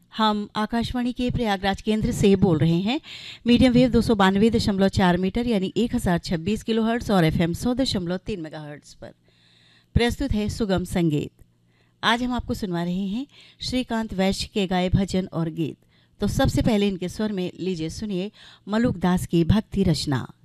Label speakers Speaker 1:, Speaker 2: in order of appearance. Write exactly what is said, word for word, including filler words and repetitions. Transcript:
Speaker 1: हम आकाशवाणी के प्रयागराज केंद्र से बोल रहे हैं। मीडियम वेव दो सौ बानवे दशमलव चार मीटर यानी एक हज़ार छब्बीस किलो हर्ट्स और एफ एम सौ दशमलव तीन मेगा हर्ट्स पर प्रस्तुत है सुगम संगीत। आज हम आपको सुनवा रहे हैं श्रीकांत वैश्य के गाए भजन और गीत। तो सबसे पहले इनके स्वर में लीजिए सुनिए मलुक दास की भक्ति रचना।